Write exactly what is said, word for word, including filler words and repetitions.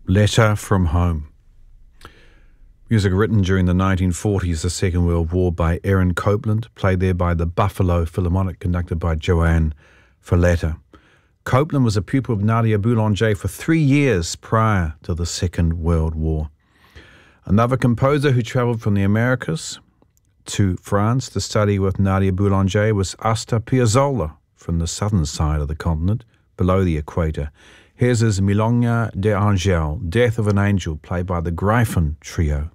Letter from Home. Music written during the nineteen forties, the Second World War, by Aaron Copland, played there by the Buffalo Philharmonic, conducted by Joanne Falletta. Copland was a pupil of Nadia Boulanger for three years prior to the Second World War. Another composer who travelled from the Americas to France to study with Nadia Boulanger was Astor Piazzolla from the southern side of the continent, below the equator. Here's his Milonga d'Angel, Death of an Angel, played by the Gryphon Trio.